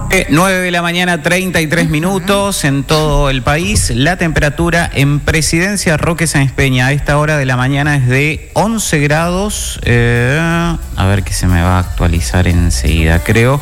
9 de la mañana, 33 minutos en todo el país. La temperatura en Presidencia Roque Sáenz Peña a esta hora de la mañana es de 11 grados. A ver que se me va a actualizar enseguida, creo.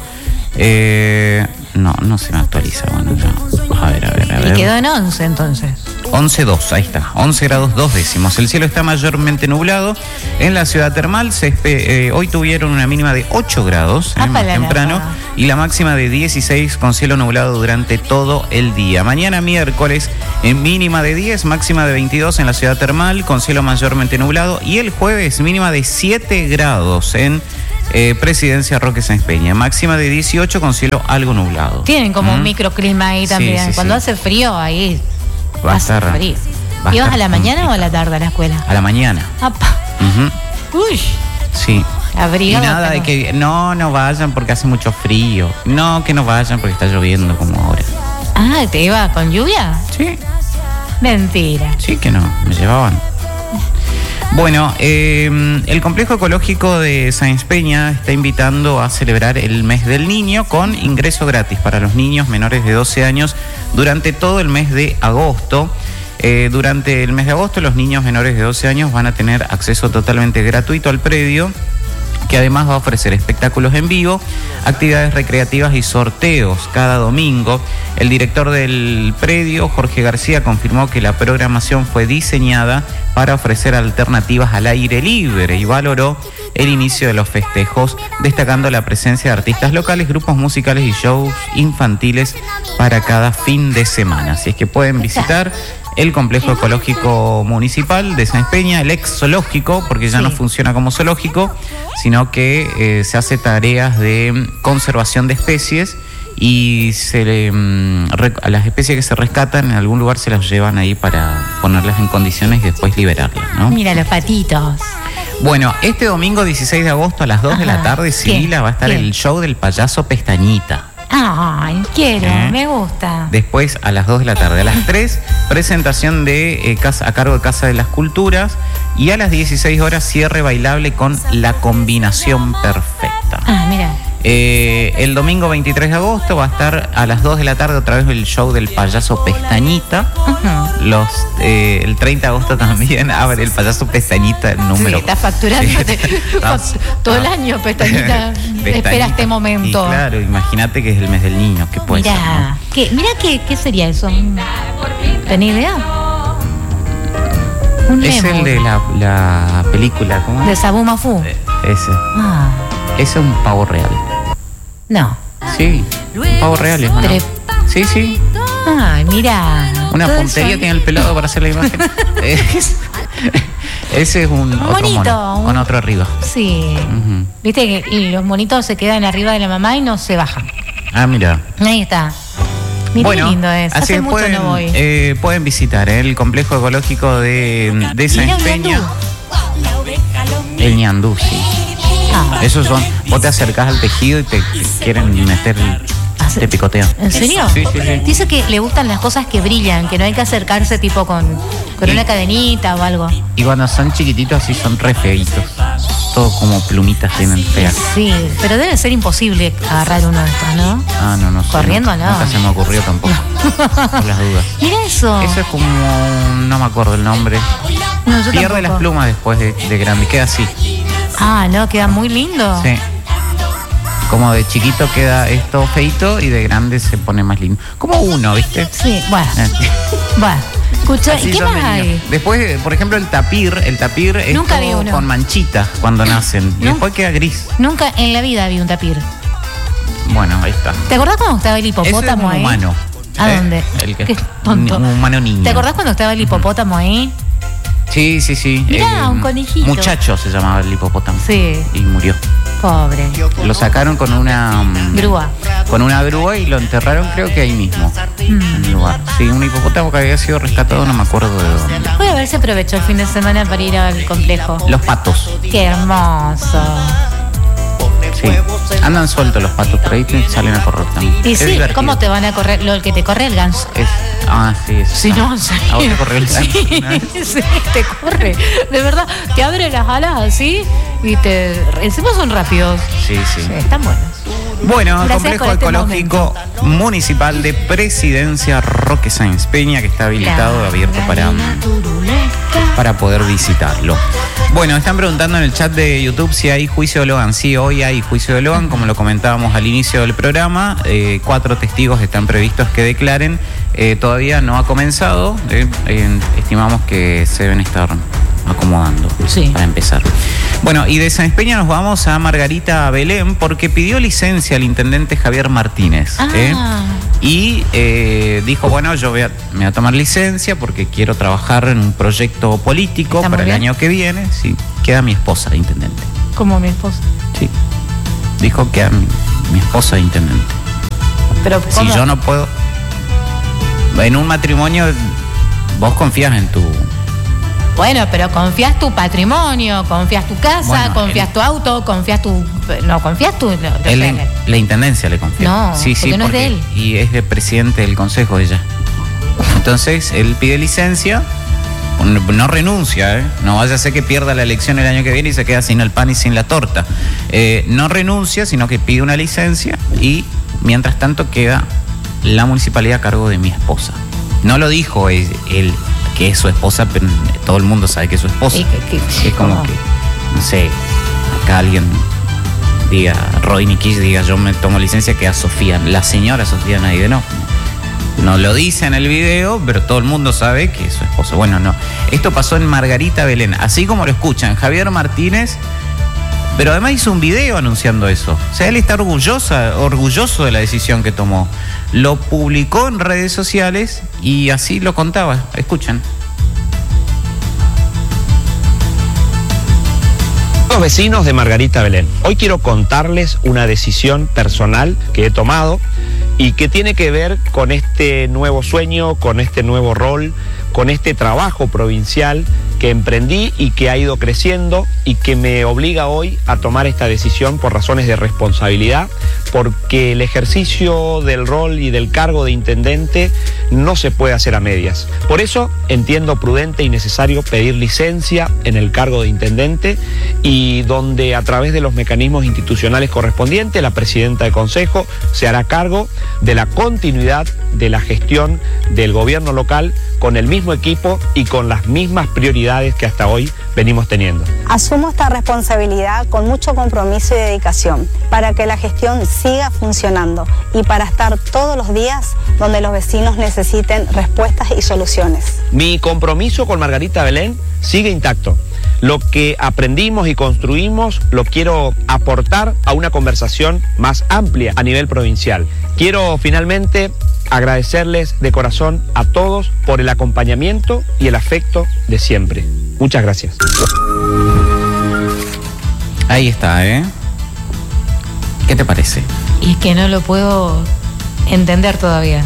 No se me actualiza. Bueno, no. A ver. Y quedó en 11 entonces. 11,2, ahí está, 11 grados 2 décimos. El cielo está mayormente nublado. En la ciudad termal hoy tuvieron una mínima de 8 grados más temprano y la máxima de 16 con cielo nublado durante todo el día. Mañana miércoles mínima de 10, máxima de 22 en la ciudad termal con cielo mayormente nublado, y el jueves mínima de 7 grados en Presidencia Roque Sáenz Peña, máxima de 18 con cielo algo nublado. Tienen como un microclima ahí también. Sí, Cuando hace frío ahí va a estar frío. ¿Ibas a la mañana o a la tarde a la escuela? A la mañana. Uy. Sí. Abrigado. Y nada de que no vayan porque hace mucho frío. No, que no vayan porque está lloviendo como ahora. Ah, ¿te iba con lluvia? Sí. Mentira. Sí que no, me llevaban. Bueno, el Complejo Ecológico de Sáenz Peña está invitando a celebrar el mes del niño con ingreso gratis para los niños menores de 12 años durante todo el mes de agosto. Durante el mes de agosto los niños menores de 12 años van a tener acceso totalmente gratuito al predio, que además va a ofrecer espectáculos en vivo, actividades recreativas y sorteos cada domingo. El director del predio, Jorge García, confirmó que la programación fue diseñada para ofrecer alternativas al aire libre y valoró el inicio de los festejos, destacando la presencia de artistas locales, grupos musicales y shows infantiles para cada fin de semana. Así es que pueden visitar el Complejo Ecológico Municipal de Sáenz Peña, el ex zoológico, porque ya no funciona como zoológico, sino que se hace tareas de conservación de especies y a las especies que se rescatan en algún lugar se las llevan ahí para ponerlas en condiciones y después liberarlas, ¿no? Mira los patitos. Bueno, este domingo 16 de agosto a las 2 de la tarde, Sibila, va a estar el show del payaso Pestañita. Ay, quiero, me gusta. Después a las 2 de la tarde. A las 3, presentación de a cargo de Casa de las Culturas. Y a las 16 horas, cierre bailable con La Combinación Perfecta. Mira. El domingo 23 de agosto va a estar a las 2 de la tarde otra vez el show del payaso Pestañita. El 30 de agosto también abre el payaso Pestañita, el número. Sí, está facturándote todo el año, Pestañita. Espera este momento. Y claro, imagínate que es el mes del niño. ¿Qué puede ser, no? ¿Qué sería eso? ¿Tenés idea? Es el de la película, ¿cómo es? De Sabu Mafu. Ese. Ese es un pavo real. No. Sí, un pavo real es, ¿no? Sí. Ay, mira. Una puntería tiene el pelado para hacer la imagen. Ese es un otro mono, con otro arriba. Sí. Viste que los monitos se quedan arriba de la mamá y no se bajan. Mira. Ahí está. Mira qué lindo es. Así Hace mucho no voy. Pueden visitar el Complejo Ecológico de Sáenz Peña. El ñandú, sí. Esos son, vos te acercás al tejido y te quieren meter, te picotean. ¿En serio? Sí. Dice que le gustan las cosas que brillan, que no hay que acercarse tipo con una cadenita o algo. Y cuando son chiquititos así son re feitos. Todo como plumitas tienen feas. Sí, pero debe ser imposible agarrar uno de estos, ¿no? No sé. Corriendo no. Nunca se me ocurrió tampoco. Por las dudas. Mira eso. Eso es como, no me acuerdo el nombre. No, yo pierde tampoco. las plumas después de grande, queda así. No, queda muy lindo. Sí. Como de chiquito queda esto feito y de grande se pone más lindo. Como uno, ¿viste? Sí, bueno. Escucha, ¿y qué más hay? Después, por ejemplo, el tapir es Nunca vi todo uno. con manchitas cuando nacen. Y después queda gris. Nunca en la vida vi un tapir. Bueno, ahí está. ¿Te acordás cuando estaba el hipopótamo ahí? Es un humano. ¿A dónde? Qué tonto. Un humano niño. ¿Te acordás cuando estaba el hipopótamo ahí? Sí. Mirá, un conejito. Muchacho se llamaba el hipopótamo. Sí. Y murió. Pobre. Lo sacaron con una grúa. Con una grúa y lo enterraron, creo que ahí mismo. En el lugar. Sí, un hipopótamo que había sido rescatado, no me acuerdo de dónde. Voy a ver si aprovecho el fin de semana para ir al complejo. Los patos. Qué hermoso. Sí. Andan sueltos los patos, por ahí te salen a correr también. Y sí, ¿cómo te van a correr? Lo que te corre el ganso. Sí, eso. Si no, en serio. ¿A vos te corrió el ganso? Sí, te corre. De verdad, te abre las alas así y encima son rápidos. Sí. Están buenos. Bueno, el Gracias complejo por este ecológico municipal de Presidencia Roque Sáenz Peña, que está habilitado y abierto para poder visitarlo. Bueno, están preguntando en el chat de YouTube si hay juicio de Logan. Sí, hoy hay juicio de Logan, como lo comentábamos al inicio del programa. 4 testigos están previstos que declaren. Todavía no ha comenzado. Estimamos que se deben estar acomodando para empezar. Bueno, y de Sáenz Peña nos vamos a Margarita Belén porque pidió licencia al intendente Javier Martínez. Y dijo, bueno, yo me voy a tomar licencia porque quiero trabajar en un proyecto político para el año que viene. Sí, queda mi esposa de intendente. ¿Cómo mi esposa? Sí. Dijo que a mi esposa de intendente. Pero si yo no puedo... En un matrimonio vos confías en tu... Bueno, pero confías tu patrimonio, confías tu casa, confías tu auto, confías tu... No, confías tu... La intendencia le confía. No, porque no es de él. Y es el presidente del consejo ella. Entonces, él pide licencia, no renuncia, no vaya a ser que pierda la elección el año que viene y se queda sin el pan y sin la torta. No renuncia, sino que pide una licencia y, mientras tanto, queda la municipalidad a cargo de mi esposa. No lo dijo él que es su esposa, pero todo el mundo sabe que es su esposa. Es como que, no sé, acá alguien diga, Rodney Kish diga, yo me tomo licencia, que a Sofía, la señora Sofía Naide, no lo dice en el video, pero todo el mundo sabe que es su esposa. Bueno, no. Esto pasó en Margarita Belén, así como lo escuchan, Javier Martínez, pero además hizo un video anunciando eso. O sea, él está orgulloso de la decisión que tomó. Lo publicó en redes sociales y así lo contaba. Escuchen. Los vecinos de Margarita Belén, hoy quiero contarles una decisión personal que he tomado y que tiene que ver con este nuevo sueño, con este nuevo rol, con este trabajo provincial que emprendí y que ha ido creciendo y que me obliga hoy a tomar esta decisión por razones de responsabilidad, porque el ejercicio del rol y del cargo de intendente no se puede hacer a medias. Por eso entiendo prudente y necesario pedir licencia en el cargo de intendente y donde a través de los mecanismos institucionales correspondientes la presidenta del consejo se hará cargo de la continuidad de la gestión del gobierno local con el mismo equipo y con las mismas prioridades que hasta hoy venimos teniendo. Asumo esta responsabilidad con mucho compromiso y dedicación para que la gestión siga funcionando y para estar todos los días donde los vecinos necesiten respuestas y soluciones. Mi compromiso con Margarita Belén sigue intacto. Lo que aprendimos y construimos lo quiero aportar a una conversación más amplia a nivel provincial. Quiero finalmente agradecerles de corazón a todos por el acompañamiento y el afecto de siempre. Muchas gracias. Ahí está, ¿Qué te parece? Y es que no lo puedo entender todavía.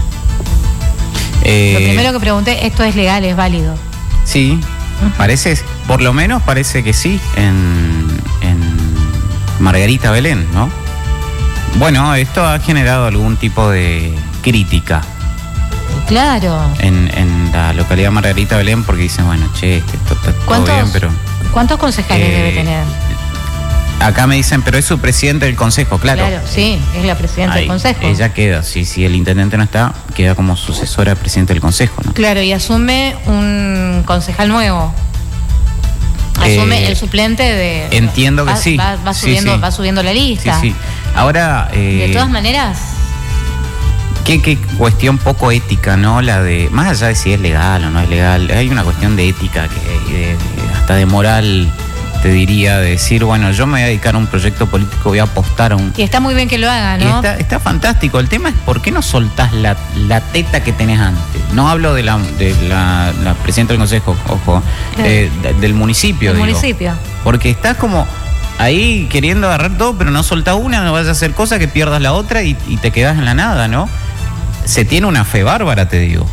Lo primero que pregunté, ¿esto es legal, es válido? Sí, parece, por lo menos parece que sí, en Margarita Belén, ¿no? Bueno, esto ha generado algún tipo de crítica. Claro. En la localidad de Margarita Belén, porque dicen, bueno, che, esto está todo bien, pero... ¿Cuántos concejales debe tener? Acá me dicen, pero es su presidente del consejo, claro. Claro, sí, es la presidenta del consejo. Ella queda, si el intendente no está, queda como sucesora del presidente del consejo, ¿no? Claro, y asume un concejal nuevo. Asume el suplente de... Entiendo que sí. Va subiendo la lista. Sí. Ahora... de todas maneras... Qué cuestión poco ética, ¿no? La de... Más allá de si es legal o no es legal, hay una cuestión de ética, hasta de moral, te diría, de decir, bueno, yo me voy a dedicar a un proyecto político, voy a apostar a un... Y está muy bien que lo haga, ¿no? Está fantástico. El tema es por qué no soltás la teta que tenés antes. No hablo de la presidenta del consejo, ojo, del municipio, del digo. municipio. Porque estás como ahí queriendo agarrar todo, pero no soltás una, no vayas a hacer cosas que pierdas la otra y te quedás en la nada, ¿no? Se tiene una fe bárbara, te digo.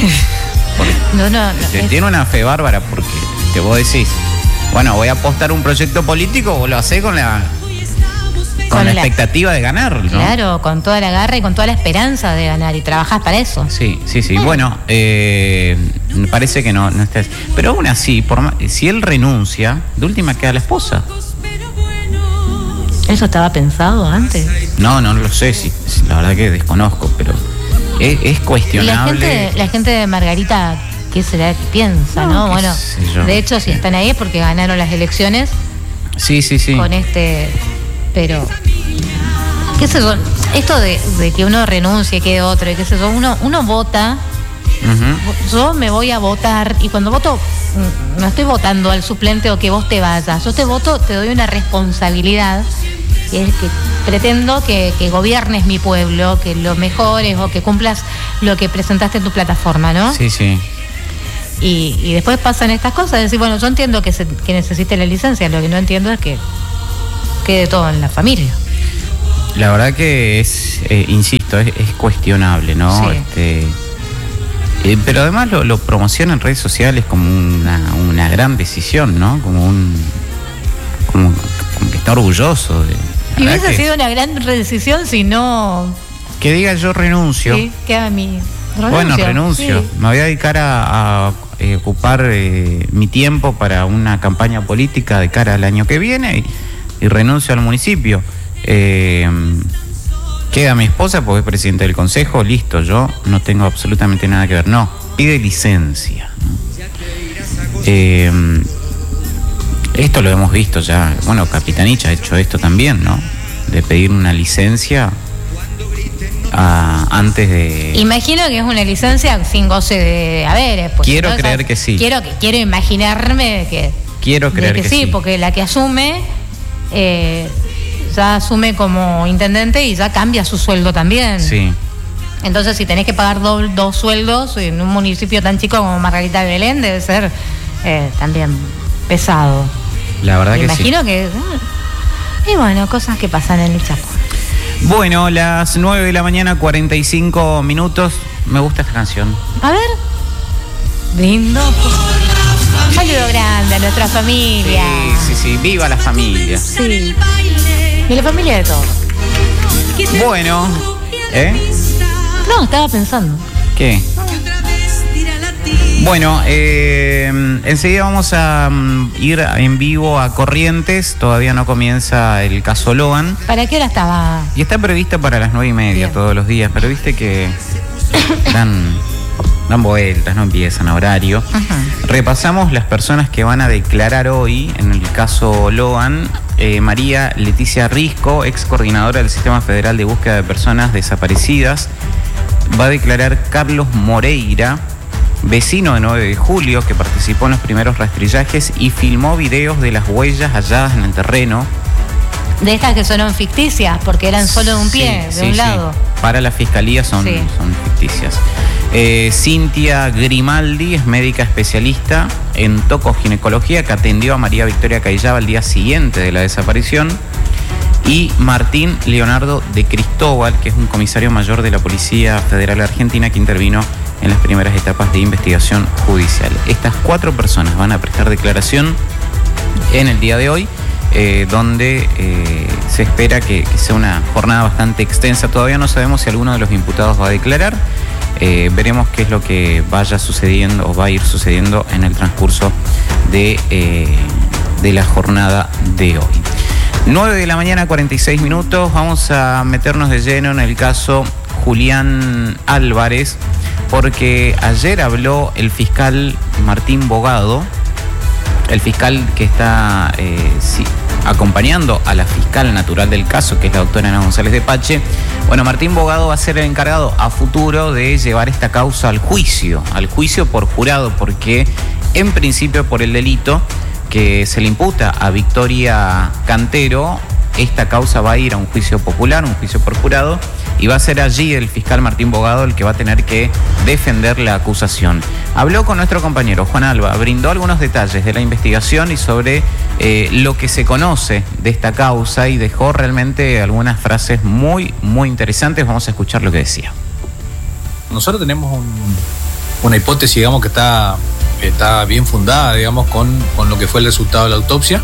Se tiene una fe bárbara porque te vos decís, bueno, voy a apostar un proyecto político, vos lo hacés con la expectativa de ganar, ¿no? Claro, con toda la garra y con toda la esperanza de ganar y trabajás para eso. Sí. Bueno, me parece que no está así. Pero aún así, si él renuncia, de última queda la esposa. ¿Eso estaba pensado antes? No lo sé, si la verdad que desconozco, pero es cuestionable. La gente de Margarita, ¿qué será que piensa, no? Bueno, de hecho, si están ahí es porque ganaron las elecciones. Sí. Con pero qué sé yo, esto de que uno renuncie, quede otro, y qué sé yo, uno vota. Uh-huh. Yo me voy a votar y cuando voto no estoy votando al suplente o que vos te vayas. Yo te voto, te doy una responsabilidad, que es que pretendo que gobiernes mi pueblo, que lo mejores o que cumplas lo que presentaste en tu plataforma, ¿no? Sí. Y después pasan estas cosas, es decir, bueno, yo entiendo que necesite la licencia, lo que no entiendo es que quede todo en la familia. La verdad que es, insisto, es cuestionable, ¿no? Sí. Pero además lo promociona en redes sociales como una gran decisión, ¿no? Como que está orgulloso de... Y hubiese sido una gran decisión si no... Que diga yo renuncio. Sí, queda mi... Renuncio. Sí. Me voy a dedicar a ocupar mi tiempo para una campaña política de cara al año que viene y renuncio al municipio. Queda mi esposa porque es presidente del consejo, listo, yo no tengo absolutamente nada que ver. No, pide licencia. Esto lo hemos visto ya, bueno, Capitanich ha hecho esto también, ¿no? De pedir una licencia antes de... Imagino que es una licencia sin goce de haberes. Quiero creer que sí. Quiero imaginarme que... Quiero creer que sí. Porque la que asume... ya asume como intendente y ya cambia su sueldo también. Sí. Entonces, si tenés que pagar dos sueldos en un municipio tan chico como Margarita de Belén, debe ser también pesado. La verdad que imagino sí. Que... Y bueno, cosas que pasan en el Chaco. Bueno, las 9 de la mañana, 45 minutos. Me gusta esta canción. A ver. Brindo. Saludo grande a nuestra familia. Sí. Viva la familia. Sí. Y la familia de todos. Bueno, No, estaba pensando. ¿Qué? Bueno, enseguida vamos a ir en vivo a Corrientes. Todavía no comienza el caso Loan. ¿Para qué hora estaba? Y está prevista para las 9:30. Bien. Todos los días. Pero viste que dan vueltas, no empiezan a horario. Uh-huh. Repasamos las personas que van a declarar hoy en el caso Loan. María Leticia Risco, ex coordinadora del Sistema Federal de Búsqueda de Personas Desaparecidas. Va a declarar Carlos Moreira, vecino de 9 de julio, que participó en los primeros rastrillajes y filmó videos de las huellas halladas en el terreno. De estas que son ficticias, porque eran solo de un pie, de un lado. Para la fiscalía son ficticias. Cintia Grimaldi es médica especialista en tocoginecología que atendió a María Victoria Cayllaba el día siguiente de la desaparición. Y Martín Leonardo de Cristóbal, que es un comisario mayor de la Policía Federal Argentina que intervino en las primeras etapas de investigación judicial. Estas 4 personas van a prestar declaración en el día de hoy, donde se espera que sea una jornada bastante extensa. Todavía no sabemos si alguno de los imputados va a declarar. Veremos qué es lo que vaya sucediendo o va a ir sucediendo en el transcurso de la jornada de hoy. 9 de la mañana, 46 minutos. Vamos a meternos de lleno en el caso Julián Álvarez, porque ayer habló el fiscal Martín Bogado, el fiscal que está acompañando a la fiscal natural del caso, que es la doctora Ana González de Pache. Bueno, Martín Bogado va a ser el encargado a futuro de llevar esta causa al juicio por jurado, porque en principio por el delito que se le imputa a Victoria Cantero, esta causa va a ir a un juicio popular, un juicio por jurado, y va a ser allí el fiscal Martín Bogado el que va a tener que defender la acusación. Habló con nuestro compañero Juan Alba, brindó algunos detalles de la investigación y sobre lo que se conoce de esta causa, y dejó realmente algunas frases muy, muy interesantes. Vamos a escuchar lo que decía. Nosotros tenemos una hipótesis, digamos, que está bien fundada, digamos, con lo que fue el resultado de la autopsia.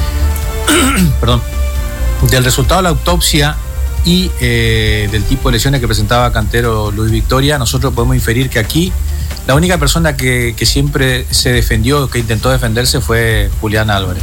Perdón. Del resultado de la autopsia y del tipo de lesiones que presentaba Cantero Luis Victoria, nosotros podemos inferir que aquí la única persona que siempre se defendió, que intentó defenderse, fue Julián Álvarez.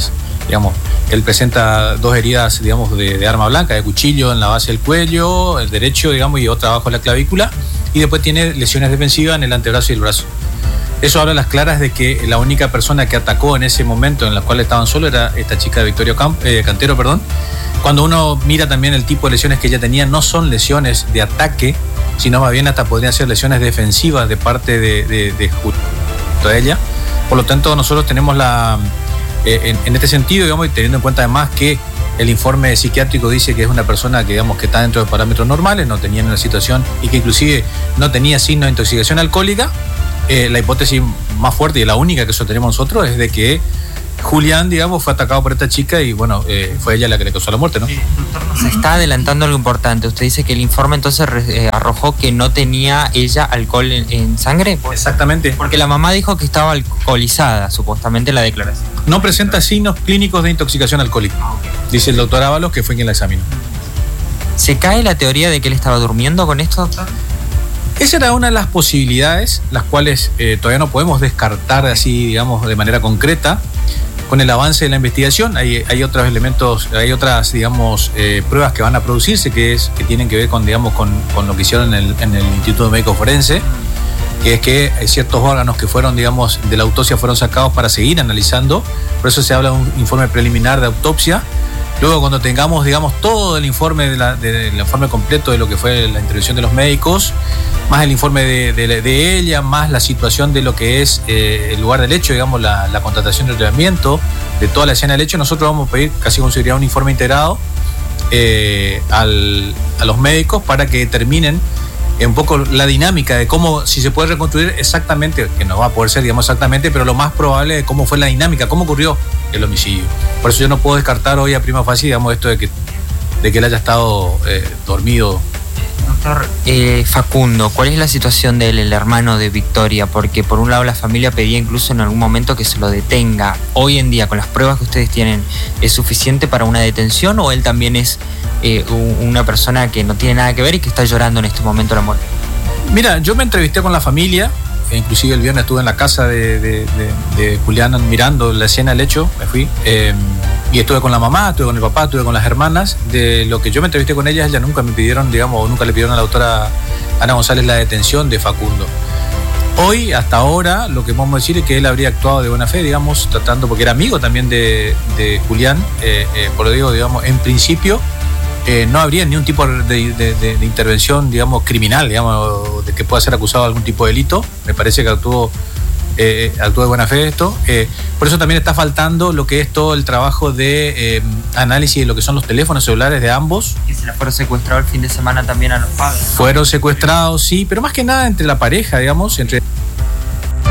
digamos, él presenta 2 heridas, digamos, de arma blanca, de cuchillo en la base del cuello, el derecho, digamos, y otra abajo en la clavícula, y después tiene lesiones defensivas en el antebrazo y el brazo. Eso habla a las claras de que la única persona que atacó en ese momento en la cual estaban solos era esta chica de Victoria Cantero, perdón. Cuando uno mira también el tipo de lesiones que ella tenía, no son lesiones de ataque, sino más bien hasta podrían ser lesiones defensivas de parte de ella. Por lo tanto, nosotros tenemos en este sentido, digamos, y teniendo en cuenta además que el informe psiquiátrico dice que es una persona que, digamos, que está dentro de parámetros normales, no tenía una situación y que inclusive no tenía signos de intoxicación alcohólica, la hipótesis más fuerte y la única que sostenemos nosotros es de que Julián, digamos, fue atacado por esta chica y bueno, fue ella la que le causó la muerte, ¿no? Se está adelantando algo importante. Usted dice que el informe entonces arrojó que no tenía ella alcohol en sangre. Exactamente. Porque la mamá dijo que estaba alcoholizada, supuestamente, la declaración. No presenta signos clínicos de intoxicación alcohólica, dice el doctor Ábalos, que fue quien la examinó. ¿Se cae la teoría de que él estaba durmiendo con esto, doctor? Esa era una de las posibilidades, las cuales todavía no podemos descartar así, digamos, de manera concreta. Con el avance de la investigación hay otros elementos, hay otras, digamos, pruebas que van a producirse que tienen que ver con, digamos, con lo que hicieron en el Instituto Médico Forense, que es que ciertos órganos que fueron, digamos, de la autopsia fueron sacados para seguir analizando. Por eso se habla de un informe preliminar de autopsia. Luego, cuando tengamos, digamos, todo el informe del informe completo de lo que fue la intervención de los médicos, más el informe de ella, más la situación de lo que es el lugar del hecho, digamos, la contratación del tratamiento, de toda la escena del hecho, nosotros vamos a pedir casi como sería un informe integrado a los médicos para que determinen un poco la dinámica de cómo, si se puede reconstruir exactamente, que no va a poder ser, digamos, exactamente, pero lo más probable de cómo fue la dinámica, cómo ocurrió el homicidio. Por eso yo no puedo descartar hoy a prima facie, digamos, esto de que él haya estado dormido. Doctor, Facundo, ¿cuál es la situación de él, el hermano de Victoria? Porque por un lado la familia pedía incluso en algún momento que se lo detenga. Hoy en día, con las pruebas que ustedes tienen, ¿es suficiente para una detención o él también es una persona que no tiene nada que ver y que está llorando en este momento la muerte? Mira, yo me entrevisté con la familia, inclusive el viernes estuve en la casa de Julián mirando la escena del hecho, me fui, y estuve con la mamá, estuve con el papá, estuve con las hermanas. De lo que yo me entrevisté con ellas nunca me pidieron, digamos, o nunca le pidieron a la doctora Ana González la detención de Facundo. Hoy, hasta ahora, lo que vamos a decir es que él habría actuado de buena fe, digamos, tratando, porque era amigo también de Julián, por lo digo, digamos, en principio no habría ningún tipo de intervención, digamos, criminal, digamos, de que pueda ser acusado de algún tipo de delito. Me parece que actuó de buena fe esto. Por eso también está faltando lo que es todo el trabajo de análisis de lo que son los teléfonos celulares de ambos. ¿Y se la fueron secuestrados el fin de semana también a los padres? Fueron secuestrados, sí, pero más que nada entre la pareja, digamos, entre